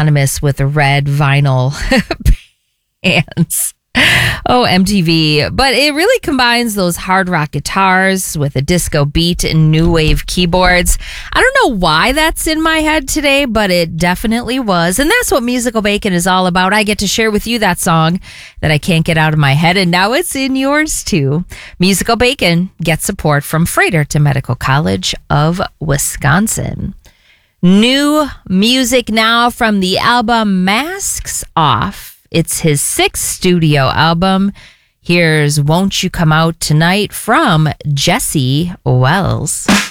synonymous with red vinyl pants. Oh, MTV. But it really combines those hard rock guitars with a disco beat and new wave keyboards. I don't know why that's in my head today, but it definitely was. And that's what Musical Bacon is all about. I get to share with you that song that I can't get out of my head, and now it's in yours too. Musical Bacon gets support from Fredericton Medical College of Wisconsin. New music now from the album Masks Off. It's his 6th studio album. Here's Won't You Come Out Tonight from Jesse Wells.